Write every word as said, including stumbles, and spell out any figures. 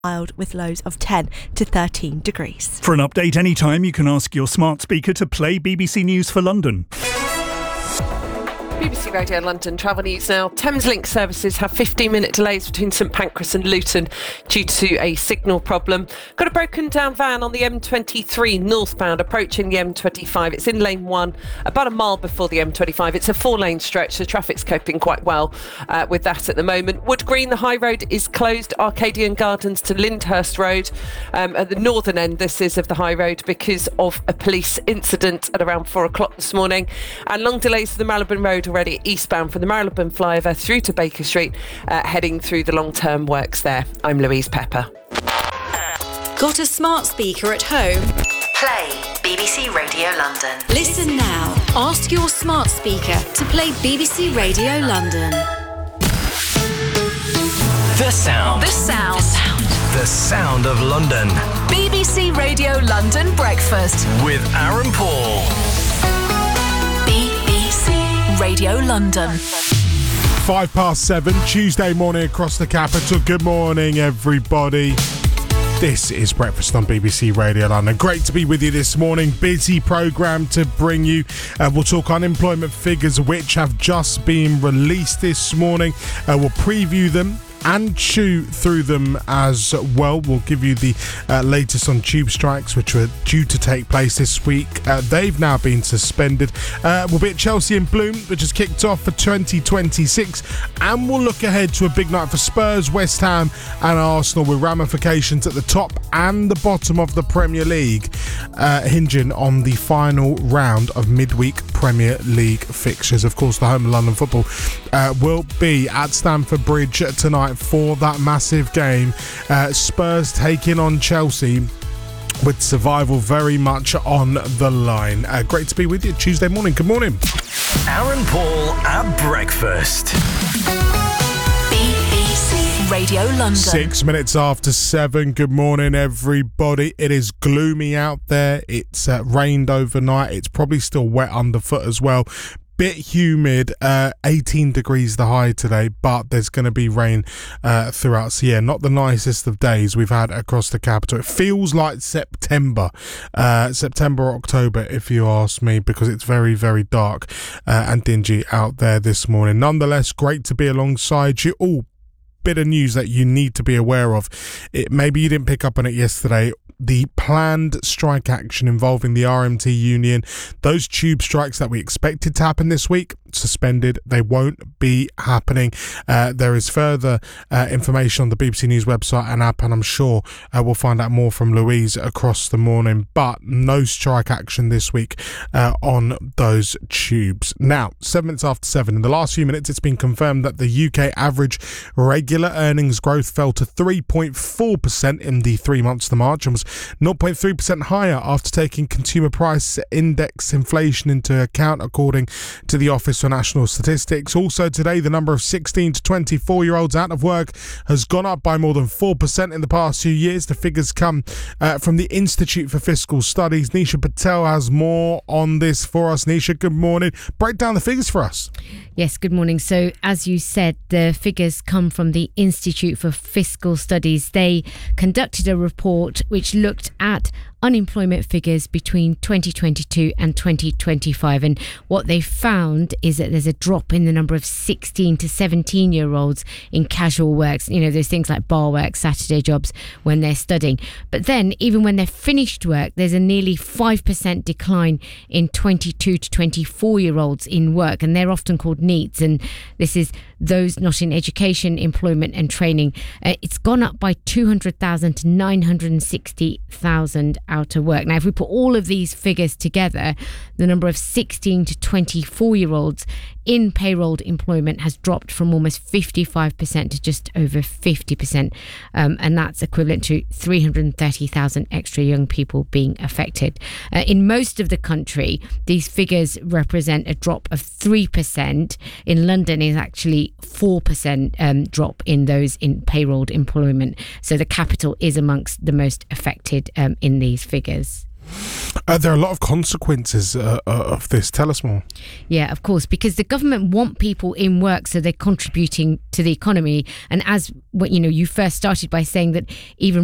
mild with lows of ten to thirteen degrees. For an update anytime, you can ask your smart speaker to play B B C News for London. B B C Radio London travel news now. Thameslink services have fifteen minute delays between St Pancras and Luton due to a signal problem. Got a broken down van on the M twenty-three northbound approaching the M twenty-five. It's in lane one, about a mile before the M twenty-five. It's a four lane stretch, so traffic's coping quite well uh, with that at the moment. Wood Green, the high road is closed. Arcadian Gardens to Lyndhurst Road. Um, at the northern end, this is of the high road because of a police incident at around four o'clock this morning. And long delays for the Marylebone Road already eastbound from the Marylebone flyover through to Baker Street, uh, heading through the long-term works there. I'm Louise Pepper. Got a smart speaker at home? Play B B C Radio London. Listen now. Ask your smart speaker to play B B C Radio London. The sound. The sound. The sound. The sound of London. B B C Radio London Breakfast. With Aaron Paul. Radio London. Five past seven, Tuesday morning across the capital. Good morning, everybody. This is Breakfast on B B C Radio London. Great to be with you this morning. Busy programme to bring you. Uh, we'll talk unemployment figures which have just been released this morning. Uh, we'll preview them and chew through them as well. We'll give you the uh, latest on tube strikes which were due to take place this week. Uh, they've now been suspended. Uh, we'll be at Chelsea and Bloom, which has kicked off for twenty twenty-six, and we'll look ahead to a big night for Spurs, West Ham and Arsenal, with ramifications at the top and the bottom of the Premier League, uh, hinging on the final round of midweek Premier League fixtures. Of course, the home of London football uh, will be at Stamford Bridge tonight for that massive game. uh, Spurs taking on Chelsea, with survival very much on the line. Uh, great to be with you Tuesday morning. Good morning. Aaron Paul at breakfast. B B C Radio London. Six minutes after seven. Good morning, everybody. It is gloomy out there. It's uh, rained overnight. It's probably still wet underfoot as well. Bit humid, uh, eighteen degrees the high today, but there's going to be rain uh, throughout. So yeah, not the nicest of days we've had across the capital. It feels like September, uh, September or October, if you ask me, because it's very, very dark uh, and dingy out there this morning. Nonetheless, great to be alongside you. Oh, bit of news that you need to be aware of. It, maybe you didn't pick up on it yesterday. The planned strike action involving the R M T union, those tube strikes that we expected to happen this week, suspended. They won't be happening. Uh, there is further uh, information on the B B C News website and app, and I'm sure uh, we'll find out more from Louise across the morning, but no strike action this week uh, on those tubes. Now, seven minutes after seven, in the last few minutes, it's been confirmed that the U K average regular earnings growth fell to three point four percent in the three months to March, and was zero point three percent higher after taking consumer price index inflation into account, according to the Office for National Statistics. Also today, the number of sixteen to twenty-four year olds out of work has gone up by more than four percent in the past few years. The figures come uh, from the Institute for Fiscal Studies. Nisha Patel has more on this for us. Nisha, good morning. Break down the figures for us. Yes, good morning. So, as you said, the figures come from the Institute for Fiscal Studies. They conducted a report which looked at unemployment figures between twenty twenty-two and twenty twenty-five, and what they found is that there's a drop in the number of sixteen to seventeen year olds in casual works. You know, there's things like bar work, Saturday jobs when they're studying, but then even when they're finished work, there's a nearly five percent decline in twenty-two to twenty-four year olds in work, and they're often called NEETs, and this is those not in education, employment and training. Uh, it's gone up by two hundred thousand to nine hundred sixty thousand out of work. Now, if we put all of these figures together, the number of sixteen to twenty-four year olds in payrolled employment has dropped from almost fifty-five percent to just over fifty percent, um, and that's equivalent to three hundred thirty thousand extra young people being affected. Uh, in most of the country, these figures represent a drop of three percent. In London, is actually four percent um, drop in those in payrolled employment. So the capital is amongst the most affected um, in these figures. Uh, there are a lot of consequences uh, uh, of this. Tell us more. Yeah, of course, because the government want people in work, so they're contributing to the economy. And as what you know, you first started by saying that even